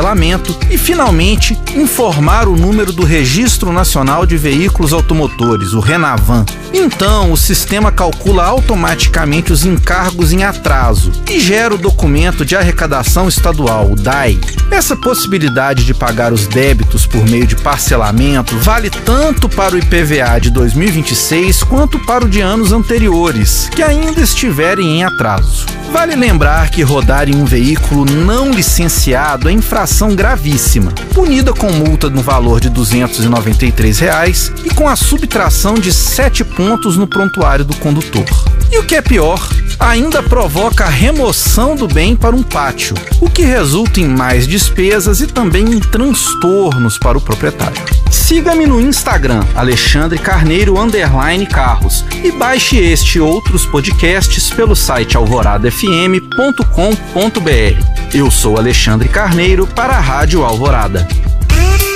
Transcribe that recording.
parcelamento e, finalmente, informar o número do Registro Nacional de Veículos Automotores, o RENAVAN. Então, o sistema calcula automaticamente os encargos em atraso e gera o documento de arrecadação estadual, o DAI. Essa possibilidade de pagar os débitos por meio de parcelamento vale tanto para o IPVA de 2026 quanto para o de anos anteriores, que ainda estiverem em atraso. Vale lembrar que rodar em um veículo não licenciado é infração gravíssima, punida com multa no valor de R$ 293 e com a subtração de 7 pontos no prontuário do condutor. E o que é pior, ainda provoca a remoção do bem para um pátio, o que resulta em mais despesas e também em transtornos para o proprietário. Siga-me no Instagram, alexandrecarneiro_carros, e baixe este e outros podcasts pelo site alvoradafm.com.br. Eu sou Alexandre Carneiro para a Rádio Alvorada.